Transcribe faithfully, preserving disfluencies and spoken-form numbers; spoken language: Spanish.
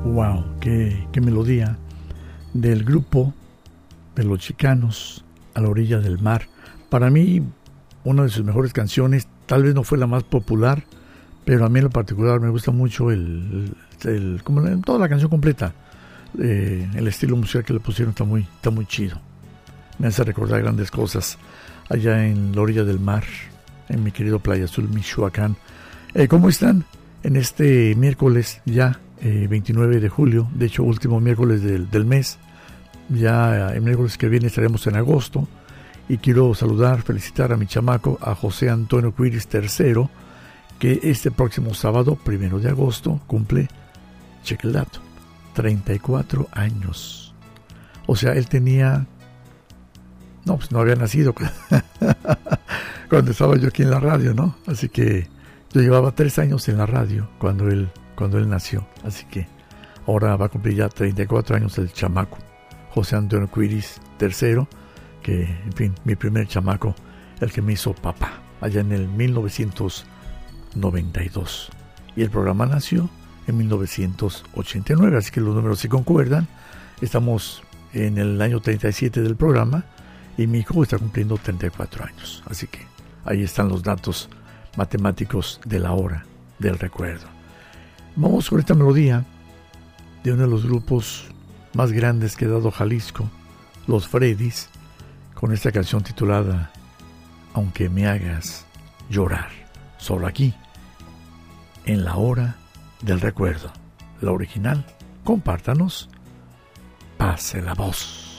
Wow, qué, qué melodía del grupo de Los Chicanos, A la Orilla del Mar. Para mí, una de sus mejores canciones, tal vez no fue la más popular, pero a mí en lo particular me gusta mucho el, el, el como la, toda la canción completa. Eh, el estilo musical que le pusieron está muy, está muy chido. Me hace recordar grandes cosas allá en la orilla del mar, en mi querido Playa Azul, Michoacán. Eh, ¿Cómo están? En este miércoles ya, eh, veintinueve de julio, de hecho último miércoles del, del mes. Ya el miércoles que viene estaremos en agosto. Y quiero saludar, felicitar a mi chamaco, a José Antonio Quiris tercero, que este próximo sábado, primero de agosto, cumple, cheque el dato, treinta y cuatro años. O sea, él tenía... No, pues no había nacido cuando estaba yo aquí en la radio, ¿no? Así que yo llevaba tres años en la radio cuando él, cuando él nació. Así que ahora va a cumplir ya treinta y cuatro años el chamaco, José Antonio Quiris tercero, que, en fin, mi primer chamaco, el que me hizo papá, allá en el mil novecientos noventa y dos. Y el programa nació en mil novecientos ochenta y nueve, así que los números se concuerdan. Estamos en el año treinta y siete del programa y mi hijo está cumpliendo treinta y cuatro años. Así que ahí están los datos matemáticos de la hora del recuerdo. Vamos con esta melodía de uno de los grupos más grandes que ha dado Jalisco, los Freddys, con esta canción titulada Aunque me hagas llorar, solo aquí, en la hora del recuerdo. La original, compártanos, pase la voz.